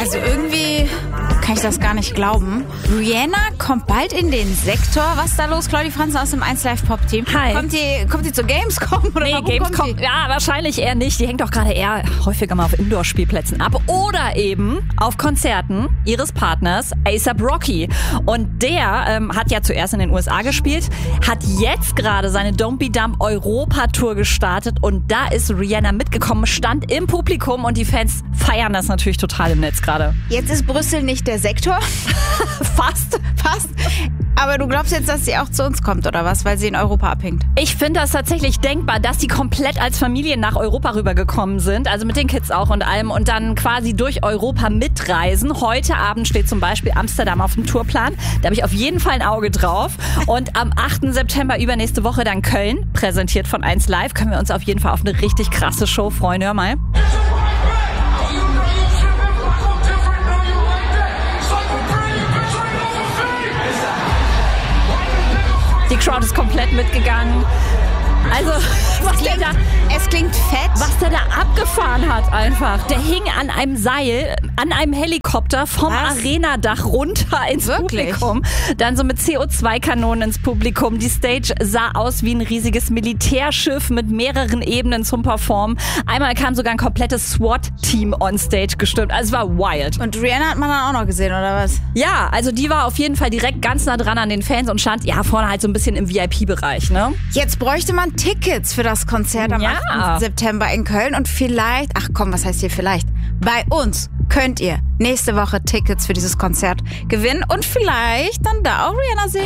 Also irgendwie kann ich das gar nicht glauben. Rihanna kommt bald in den Sektor. Was ist da los? Claudia Franzen aus dem 1Live Pop Team. Hi. Kommt die zur Gamescom? Oder Nee, warum Gamescom, kommt die? ja, wahrscheinlich eher nicht. Die hängt doch gerade eher häufiger mal auf Indoor-Spielplätzen ab. Oder eben auf Konzerten ihres Partners A$AP Rocky. Und der hat ja zuerst in den USA gespielt, hat jetzt gerade seine Don't Be Dumb Europa-Tour gestartet und da ist Rihanna mitgekommen, stand im Publikum und die Fans feiern das natürlich total im Netz gerade. Jetzt ist Brüssel nicht der Sektor. Fast. Aber du glaubst jetzt, dass sie auch zu uns kommt, oder was? Weil sie in Europa abhängt. Ich finde das tatsächlich denkbar, dass die komplett als Familie nach Europa rübergekommen sind, also mit den Kids auch und allem und dann quasi durch Europa mitreisen. Heute Abend steht zum Beispiel Amsterdam auf dem Tourplan. Da habe ich auf jeden Fall ein Auge drauf. Und am 8. September übernächste Woche dann Köln, präsentiert von 1Live. Können wir uns auf jeden Fall auf eine richtig krasse Show freuen. Hör mal. Die Crowd ist komplett mitgegangen. Also, Es klingt fett. was der da abgefahren hat einfach. Der hing an einem Seil, an einem Helikopter vom Was? Arenadach runter ins Wirklich? Publikum. Dann so mit CO2-Kanonen ins Publikum. Die Stage sah aus wie ein riesiges Militärschiff mit mehreren Ebenen zum Performen. Einmal kam sogar ein komplettes SWAT-Team on Stage gestürmt. Also es war wild. Und Rihanna hat man dann auch noch gesehen, oder was? Ja, also die war auf jeden Fall direkt ganz nah dran an den Fans und stand ja vorne halt so ein bisschen im VIP-Bereich, ne? Jetzt bräuchte man Tickets für das Konzert am Ja. 8. September in Köln und vielleicht, ach komm, was heißt hier vielleicht? Bei uns könnt ihr nächste Woche Tickets für dieses Konzert gewinnen und vielleicht dann da auch Rihanna sehen.